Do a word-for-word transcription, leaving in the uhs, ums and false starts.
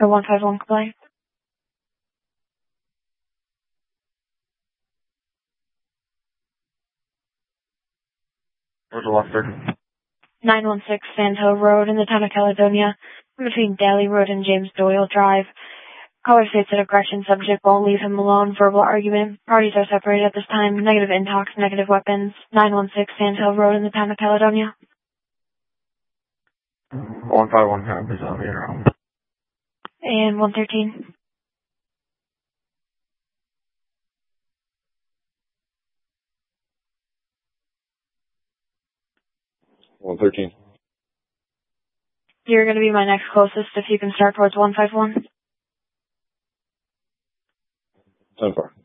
or one five one complaint. Where's the lost circuit? nine one six Sand Hill Road in the town of Caledonia, between Daly Road and James Doyle Drive. Caller states that aggression subject won't leave him alone. Verbal argument. Parties are separated at this time. Negative intox, negative weapons. nine one six Sand Hill Road in the town of Caledonia. one five one, can I please help me around? And one thirteen. one thirteen. You're going to be my next closest if you can start towards one five one. ten four.